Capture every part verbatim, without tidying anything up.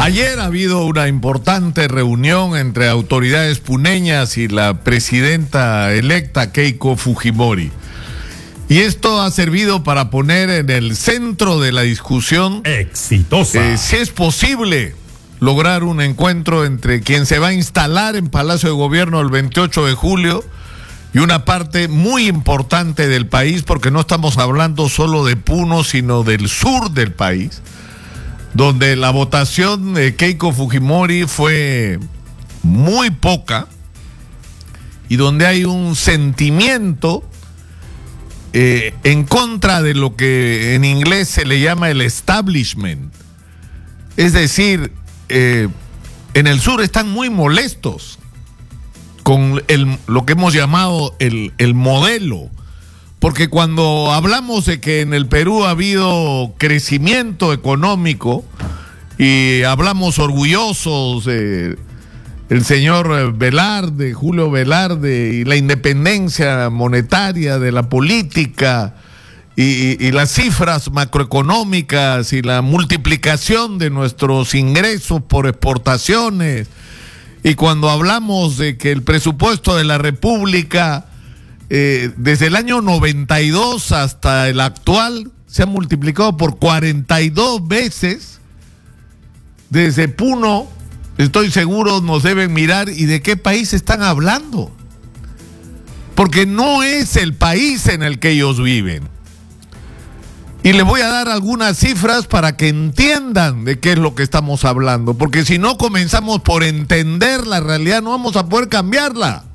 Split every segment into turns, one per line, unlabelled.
Ayer ha habido una importante reunión entre autoridades puneñas y la presidenta electa Keiko Fujimori. Y esto ha servido para poner en el centro de la discusión
exitosa
eh, si es posible lograr un encuentro entre quien se va a instalar en Palacio de Gobierno el veintiocho de julio y una parte muy importante del país, porque no estamos hablando solo de Puno, sino del sur del país, donde la votación de Keiko Fujimori fue muy poca y donde hay un sentimiento eh, en contra de lo que en inglés se le llama el establishment. Es decir, eh, en el sur están muy molestos con el, lo que hemos llamado el, el modelo. Porque cuando hablamos de que en el Perú ha habido crecimiento económico y hablamos orgullosos de el señor Velarde, Julio Velarde, y la independencia monetaria de la política y, y, y las cifras macroeconómicas y la multiplicación de nuestros ingresos por exportaciones, y cuando hablamos de que el presupuesto de la República Eh, desde el año noventa y dos hasta el actual se ha multiplicado por cuarenta y dos veces. Desde Puno, estoy seguro, nos deben mirar y de qué país están hablando, porque no es el país en el que ellos viven. Y les voy a dar algunas cifras para que entiendan de qué es lo que estamos hablando, porque si no comenzamos por entender la realidad no vamos a poder cambiarla.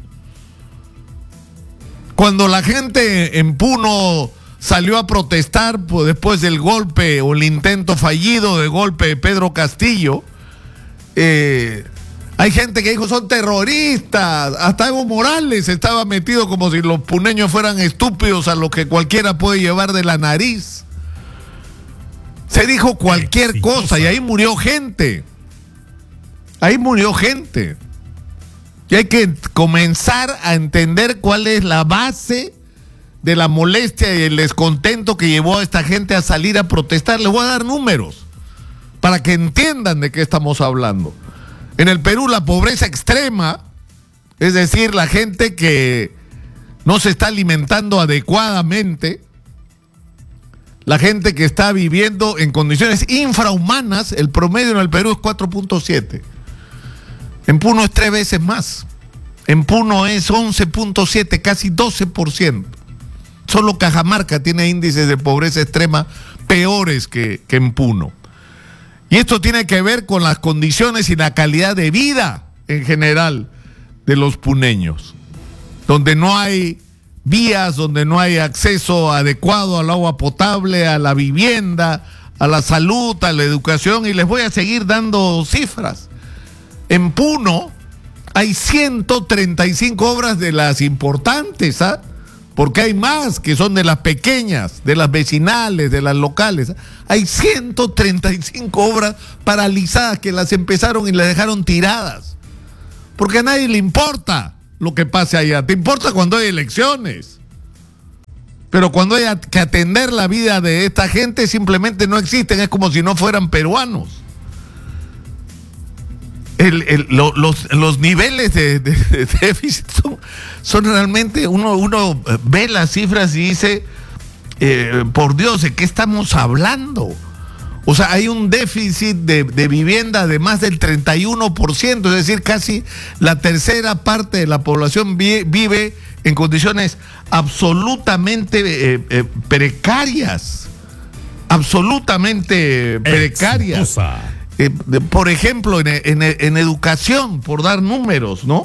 Cuando la gente en Puno salió a protestar pues, después del golpe o el intento fallido de golpe de Pedro Castillo, eh, hay gente que dijo son terroristas, hasta Evo Morales estaba metido como si los puneños fueran estúpidos a los que cualquiera puede llevar de la nariz. Se dijo cualquier Exitosa. cosa y ahí murió gente, ahí murió gente. Y hay que comenzar a entender cuál es la base de la molestia y el descontento que llevó a esta gente a salir a protestar. Les voy a dar números para que entiendan de qué estamos hablando. En el Perú la pobreza extrema, es decir, la gente que no se está alimentando adecuadamente, la gente que está viviendo en condiciones infrahumanas, el promedio en el Perú es cuatro punto siete. En Puno es tres veces más. En Puno es once punto siete, casi doce por ciento. Solo Cajamarca tiene índices de pobreza extrema peores que, que en Puno. Y esto tiene que ver con las condiciones y la calidad de vida en general de los puneños, donde no hay vías, donde no hay acceso adecuado al agua potable, a la vivienda, a la salud, a la educación, y les voy a seguir dando cifras. En Puno hay ciento treinta y cinco obras de las importantes, ¿ah? Porque hay más que son de las pequeñas, de las vecinales, de las locales. Hay ciento treinta y cinco obras paralizadas que las empezaron y las dejaron tiradas. Porque a nadie le importa lo que pase allá. Te importa cuando hay elecciones. Pero cuando hay que atender la vida de esta gente simplemente no existen. Es como si no fueran peruanos. El, el, lo, los, los niveles de, de, de déficit son, son realmente, uno, uno ve las cifras y dice, eh, por Dios, ¿de qué estamos hablando? O sea, hay un déficit de, de vivienda de más del treinta y uno por ciento, es decir, casi la tercera parte de la población vi, vive en condiciones absolutamente eh, eh, precarias, absolutamente precarias. Exitosa. Eh, por ejemplo, en, en, en educación, por dar números, ¿no?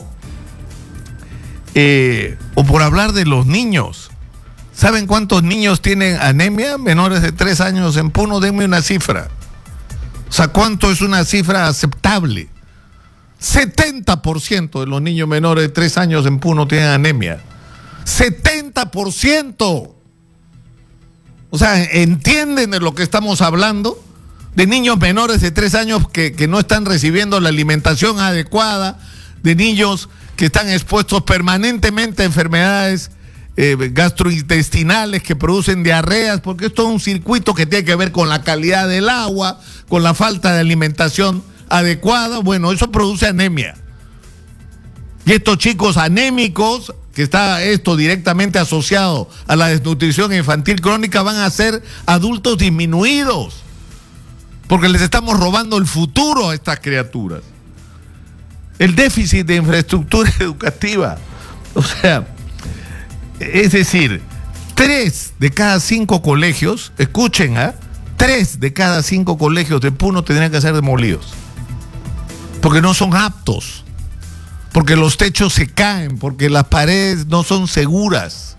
Eh, o por hablar de los niños. ¿Saben cuántos niños tienen anemia menores de tres años en Puno? Denme una cifra. O sea, ¿cuánto es una cifra aceptable? setenta por ciento de los niños menores de tres años en Puno tienen anemia. setenta por ciento. O sea, ¿entienden de lo que estamos hablando? De niños menores de tres años que, que no están recibiendo la alimentación adecuada, de niños que están expuestos permanentemente a enfermedades eh, gastrointestinales que producen diarreas, porque esto es un circuito que tiene que ver con la calidad del agua, con la falta de alimentación adecuada, bueno, eso produce anemia. Y estos chicos anémicos, que está esto directamente asociado a la desnutrición infantil crónica, van a ser adultos disminuidos, porque les estamos robando el futuro a estas criaturas. El déficit de infraestructura educativa, o sea, es decir, tres de cada cinco colegios, escuchen, ¿eh? tres de cada cinco colegios de Puno tendrían que ser demolidos, porque no son aptos, porque los techos se caen, porque las paredes no son seguras,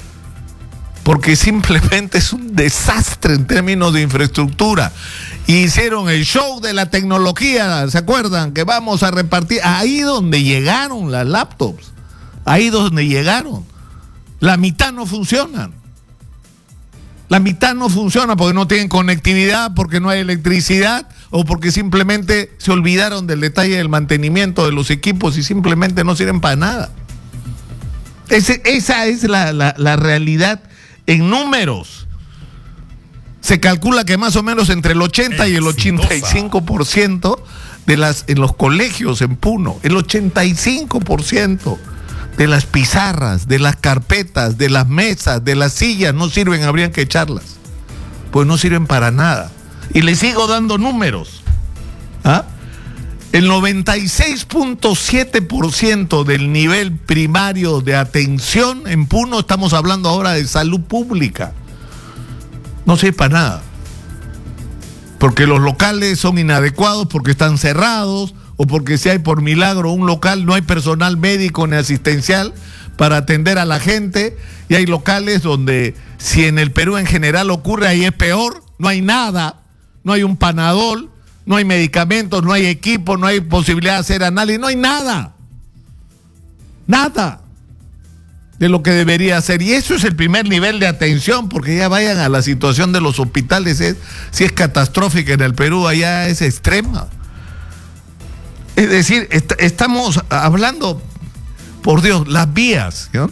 porque simplemente es un desastre en términos de infraestructura. Y hicieron el show de la tecnología, ¿se acuerdan? Que vamos a repartir, ahí donde llegaron las laptops, ahí donde llegaron, la mitad no funcionan. La mitad no funciona porque no tienen conectividad, porque no hay electricidad o porque simplemente se olvidaron del detalle del mantenimiento de los equipos y simplemente no sirven para nada. Ese, esa es la, la, la realidad en números. Se calcula que más o menos entre el ochenta y el ochenta y cinco por ciento de las, en los colegios en Puno, el ochenta y cinco por ciento de las pizarras, de las carpetas, de las mesas, de las sillas no sirven, habrían que echarlas, pues no sirven para nada. Y les sigo dando números. ¿Ah? El noventa y seis punto siete por ciento del nivel primario de atención en Puno, estamos hablando ahora de salud pública, no sirve para nada, porque los locales son inadecuados, porque están cerrados, o porque si hay por milagro un local, no hay personal médico ni asistencial para atender a la gente, y hay locales donde, si en el Perú en general ocurre, ahí es peor, no hay nada, no hay un panadol, no hay medicamentos, no hay equipo, no hay posibilidad de hacer análisis, no hay nada, nada de lo que debería ser. Y eso es el primer nivel de atención, porque ya vayan a la situación de los hospitales, es, si es catastrófica en el Perú, allá es extrema. Es decir, est- estamos hablando, por Dios, las vías, ¿no?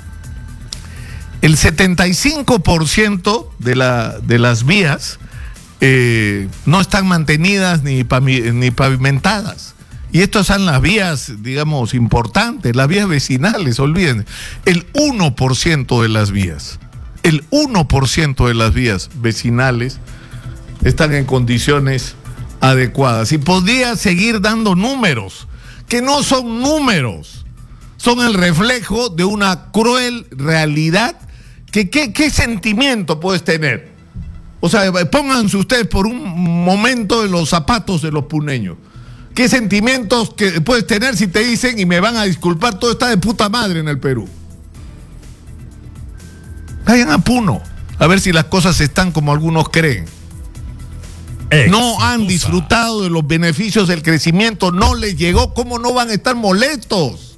El setenta y cinco por ciento de, la, de las vías eh, no están mantenidas ni, pavi- ni pavimentadas. Y estas son las vías, digamos, importantes, las vías vecinales, olvídense. El uno por ciento de las vías, el uno por ciento de las vías vecinales están en condiciones adecuadas. Y podría seguir dando números, que no son números, son el reflejo de una cruel realidad. Que, ¿qué, qué sentimiento puedes tener? O sea, pónganse ustedes por un momento en los zapatos de los puneños. ¿Qué sentimientos que puedes tener si te dicen, y me van a disculpar, todo está de puta madre en el Perú? Vayan a Puno a ver si las cosas están como algunos creen. No han disfrutado de los beneficios del crecimiento, no les llegó, ¿cómo no van a estar molestos?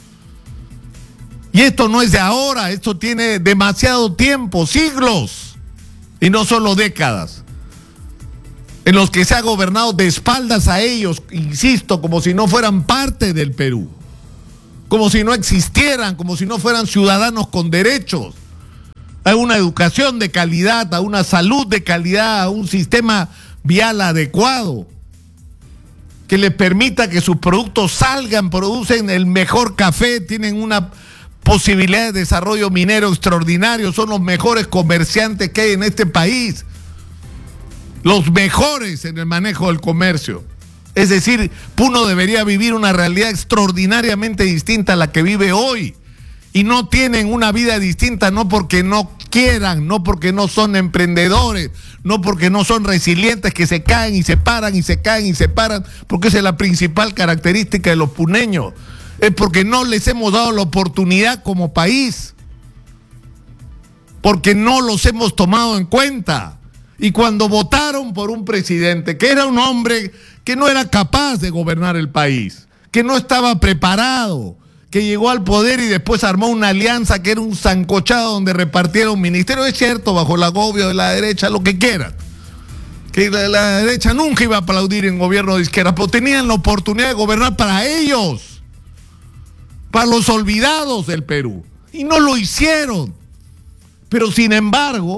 Y esto no es de ahora, esto tiene demasiado tiempo, siglos, y no solo décadas, en los que se ha gobernado de espaldas a ellos, insisto, como si no fueran parte del Perú, como si no existieran, como si no fueran ciudadanos con derechos a una educación de calidad, a una salud de calidad, a un sistema vial adecuado, que les permita que sus productos salgan, producen el mejor café, tienen una posibilidad de desarrollo minero extraordinario, son los mejores comerciantes que hay en este país, los mejores en el manejo del comercio. Es decir, Puno debería vivir una realidad extraordinariamente distinta a la que vive hoy, y no tienen una vida distinta, no porque no quieran, no porque no son emprendedores, no porque no son resilientes, que se caen y se paran y se caen y se paran, porque esa es la principal característica de los puneños. Es porque no les hemos dado la oportunidad como país, porque no los hemos tomado en cuenta. Y cuando votaron por un presidente que era un hombre que no era capaz de gobernar el país, que no estaba preparado, que llegó al poder y después armó una alianza que era un sancochado donde repartieron ministerios, es cierto, bajo el agobio de la derecha, lo que quieran, que la, la derecha nunca iba a aplaudir en gobierno de izquierda, pero tenían la oportunidad de gobernar para ellos, para los olvidados del Perú, y no lo hicieron. Pero sin embargo,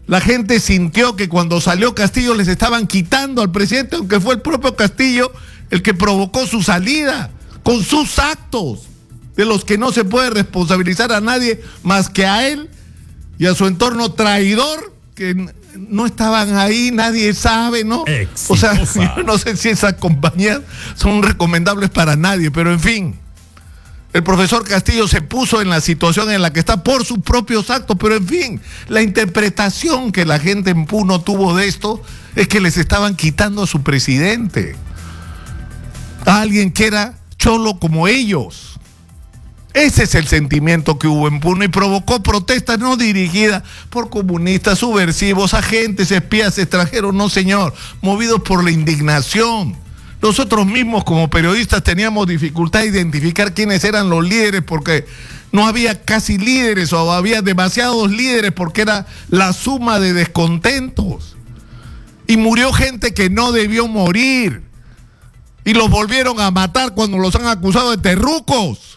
La gente sintió que cuando salió Castillo les estaban quitando al presidente, aunque fue el propio Castillo el que provocó su salida, con sus actos, de los que no se puede responsabilizar a nadie más que a él y a su entorno traidor, que no estaban ahí, nadie sabe, ¿no? Exitosa. O sea, yo no sé si esas compañías son recomendables para nadie, pero en fin, el profesor Castillo se puso en la situación en la que está por sus propios actos, pero en fin, la interpretación que la gente en Puno tuvo de esto es que les estaban quitando a su presidente, a alguien que era cholo como ellos. Ese es el sentimiento que hubo en Puno y provocó protestas no dirigidas por comunistas, subversivos, agentes, espías extranjeros, no señor, movidos por la indignación. Nosotros mismos como periodistas teníamos dificultad de identificar quiénes eran los líderes porque no había casi líderes o había demasiados líderes porque era la suma de descontentos. Y murió gente que no debió morir y los volvieron a matar cuando los han acusado de terrucos.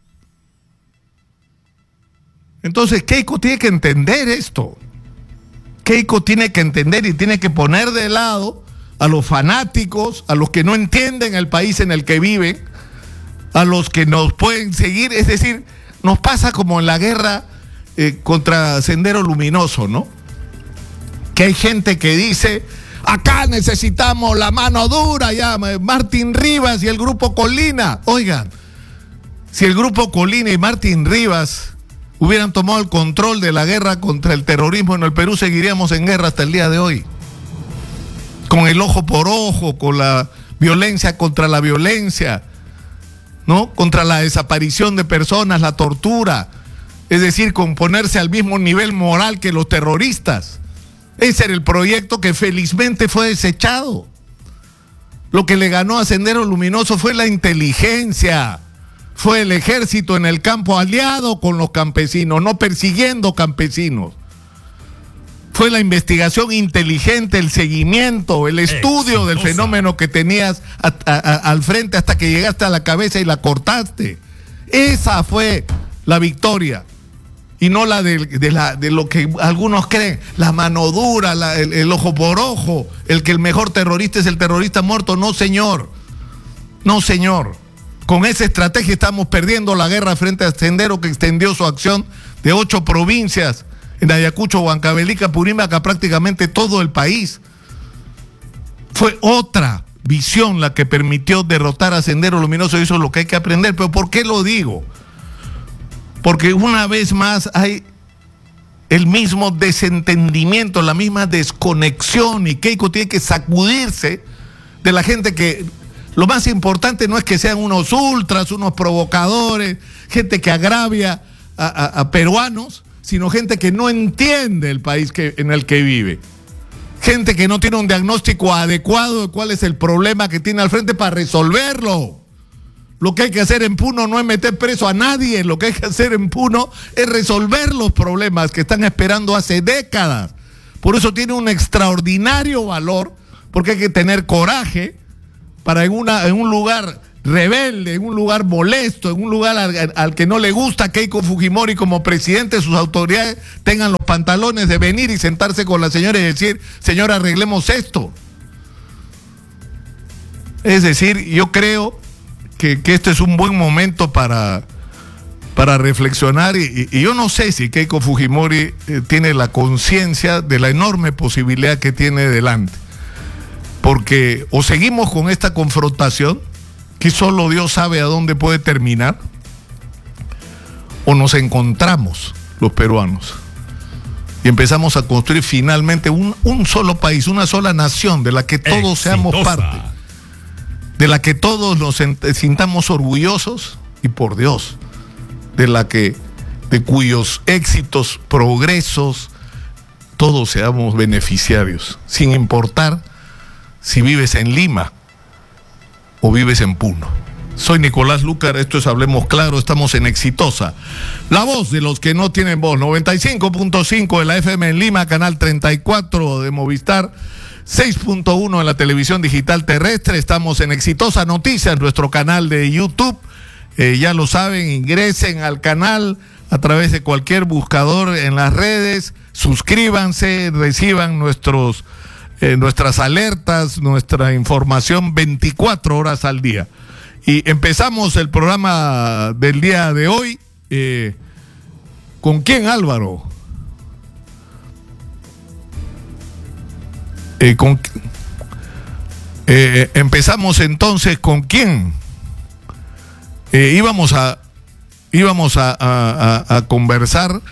Entonces Keiko tiene que entender esto. Keiko tiene que entender y tiene que poner de lado a los fanáticos, a los que no entienden el país en el que viven, a los que nos pueden seguir. Es decir, nos pasa como en la guerra eh, contra Sendero Luminoso, ¿no? Que hay gente que dice, acá necesitamos la mano dura, ya, Martín Rivas y el Grupo Colina. Oigan, si el Grupo Colina y Martín Rivas hubieran tomado el control de la guerra contra el terrorismo en el Perú, seguiríamos en guerra hasta el día de hoy. Con el ojo por ojo, con la violencia contra la violencia, ¿no? Contra la desaparición de personas, la tortura. Es decir, con ponerse al mismo nivel moral que los terroristas. Ese era el proyecto que felizmente fue desechado. Lo que le ganó a Sendero Luminoso fue la inteligencia. Fue el ejército en el campo aliado con los campesinos, no persiguiendo campesinos. Fue la investigación inteligente, el seguimiento, el estudio del fenómeno que tenías a, a, a, al frente hasta que llegaste a la cabeza y la cortaste. Esa fue la victoria. Y no la de, de, la, de lo que algunos creen, la mano dura, la, el, el ojo por ojo, el que el mejor terrorista es el terrorista muerto. No, señor. No, señor. Con esa estrategia estamos perdiendo la guerra frente a Sendero, que extendió su acción de ocho provincias, en Ayacucho, Huancavelica, Purímac, prácticamente todo el país. Fue otra visión la que permitió derrotar a Sendero Luminoso, y eso es lo que hay que aprender. ¿Pero por qué lo digo? Porque una vez más hay el mismo desentendimiento, la misma desconexión, y Keiko tiene que sacudirse de la gente que... Lo más importante no es que sean unos ultras, unos provocadores, gente que agravia a, a, a peruanos, sino gente que no entiende el país que, en el que vive. Gente que no tiene un diagnóstico adecuado de cuál es el problema que tiene al frente para resolverlo. Lo que hay que hacer en Puno no es meter preso a nadie, lo que hay que hacer en Puno es resolver los problemas que están esperando hace décadas. Por eso tiene un extraordinario valor, porque hay que tener coraje para en, una, en un lugar rebelde, en un lugar molesto, en un lugar al, al que no le gusta Keiko Fujimori como presidente, sus autoridades tengan los pantalones de venir y sentarse con la señora y decir, señora, arreglemos esto. Es decir, yo creo que, que este es un buen momento para, para reflexionar y, y yo no sé si Keiko Fujimori eh, tiene la conciencia de la enorme posibilidad que tiene delante. Porque o seguimos con esta confrontación, que solo Dios sabe a dónde puede terminar, o nos encontramos los peruanos y empezamos a construir finalmente un, un solo país, una sola nación de la que todos Exitosa. seamos parte, de la que todos nos sintamos orgullosos y, por Dios, de la que, de cuyos éxitos, progresos, todos seamos beneficiarios, sin importar si vives en Lima o vives en Puno. Soy Nicolás Lucar, esto es Hablemos Claro, estamos en Exitosa, la voz de los que no tienen voz, noventa y cinco punto cinco de la F M en Lima, canal treinta y cuatro de Movistar, seis punto uno en la televisión digital terrestre. Estamos en Exitosa Noticias, nuestro canal de YouTube, eh, ya lo saben, ingresen al canal a través de cualquier buscador en las redes, suscríbanse, reciban nuestros, eh, nuestras alertas, nuestra información veinticuatro horas al día. Y empezamos el programa del día de hoy. Eh, ¿Con quién, Álvaro? Eh, con, eh, empezamos entonces con quién. Eh, íbamos a íbamos a, a, a, a conversar,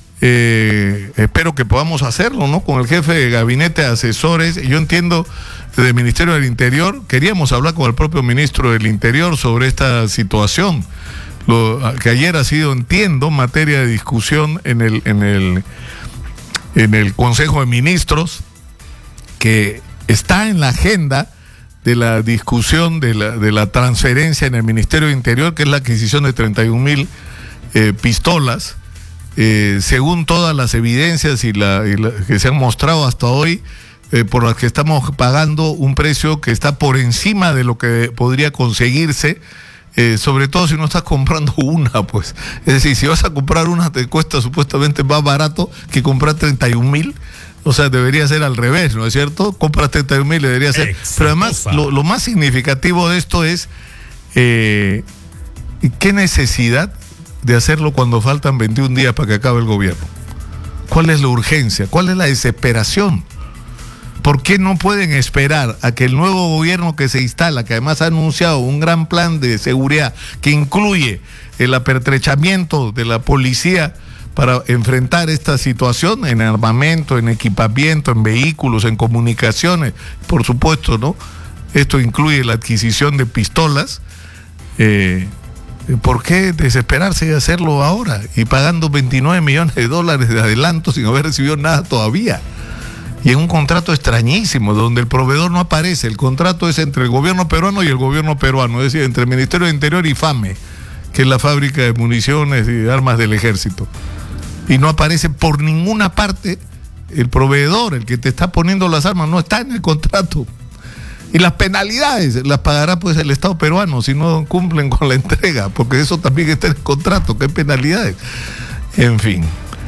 eh, espero que podamos hacerlo, ¿no? Con el jefe de gabinete de asesores. Yo entiendo del Ministerio del Interior, queríamos hablar con el propio ministro del Interior sobre esta situación, lo que ayer ha sido, entiendo, materia de discusión en el en el en el Consejo de Ministros, que está en la agenda de la discusión de la, de la transferencia en el Ministerio de Interior, que es la adquisición de treinta y un mil eh, pistolas, eh, según todas las evidencias y, la, y la, que se han mostrado hasta hoy, eh, por las que estamos pagando un precio que está por encima de lo que podría conseguirse, eh, sobre todo si no estás comprando una, pues. Es decir, si vas a comprar una te cuesta supuestamente más barato que comprar treinta y un mil. O sea, debería ser al revés, ¿no es cierto? Compras treinta y un mil, debería ser. Exitosa. Pero además, lo, lo más significativo de esto es eh, ¿qué necesidad de hacerlo cuando faltan veintiún días para que acabe el gobierno? ¿Cuál es la urgencia? ¿Cuál es la desesperación? ¿Por qué no pueden esperar a que el nuevo gobierno que se instala, que además ha anunciado un gran plan de seguridad que incluye el apertrechamiento de la policía para enfrentar esta situación en armamento, en equipamiento, en vehículos, en comunicaciones, por supuesto, ¿no? Esto incluye la adquisición de pistolas. Eh, ¿Por qué desesperarse y hacerlo ahora? Y pagando veintinueve millones de dólares de adelanto sin haber recibido nada todavía. Y en un contrato extrañísimo, donde el proveedor no aparece. El contrato es entre el gobierno peruano y el gobierno peruano, es decir, entre el Ministerio de Interior y FAME, que es la fábrica de municiones y de armas del ejército. Y no aparece por ninguna parte el proveedor, el que te está poniendo las armas, no está en el contrato. Y las penalidades las pagará pues el Estado peruano si no cumplen con la entrega, porque eso también está en el contrato, que hay penalidades. En fin,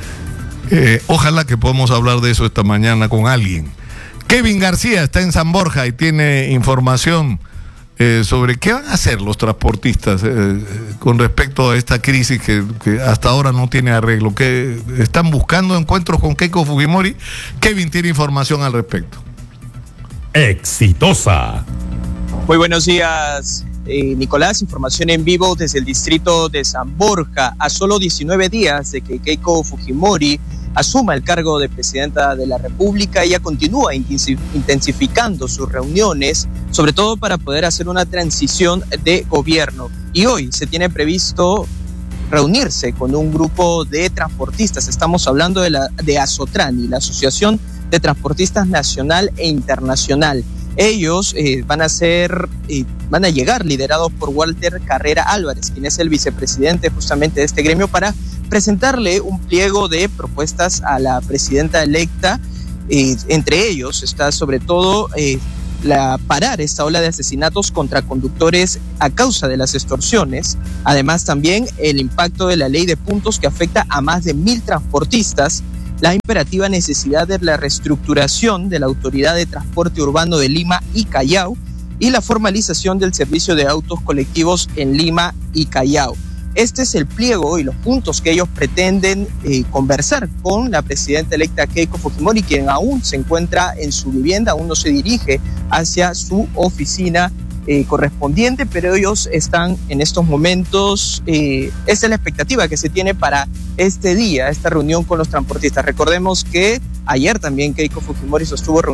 eh, ojalá que podamos hablar de eso esta mañana con alguien. Kevin García está en San Borja y tiene información Eh, sobre qué van a hacer los transportistas eh, con respecto a esta crisis que, que hasta ahora no tiene arreglo, que están buscando encuentros con Keiko Fujimori. Kevin tiene información al respecto.
Exitosa.
Muy buenos días, eh, Nicolás. Información en vivo desde el distrito de San Borja. A solo diecinueve días de que Keiko Fujimori asuma el cargo de presidenta de la República, ella continúa intensificando sus reuniones, sobre todo para poder hacer una transición de gobierno. Y hoy se tiene previsto reunirse con un grupo de transportistas. Estamos hablando de la de Asotrani, la Asociación de Transportistas Nacional e Internacional. Ellos eh, van a ser, eh, van a llegar liderados por Walter Carrera Álvarez, quien es el vicepresidente justamente de este gremio, para presentarle un pliego de propuestas a la presidenta electa. Eh, entre ellos está sobre todo eh, la, parar esta ola de asesinatos contra conductores a causa de las extorsiones. Además, también el impacto de la ley de puntos que afecta a más de mil transportistas, la imperativa necesidad de la reestructuración de la Autoridad de Transporte Urbano de Lima y Callao y la formalización del servicio de autos colectivos en Lima y Callao. Este es el pliego y los puntos que ellos pretenden eh, conversar con la presidenta electa Keiko Fujimori, quien aún se encuentra en su vivienda, aún no se dirige hacia su oficina eh, correspondiente, pero ellos están en estos momentos, eh, esa es la expectativa que se tiene para este día, esta reunión con los transportistas. Recordemos que ayer también Keiko Fujimori sostuvo reunión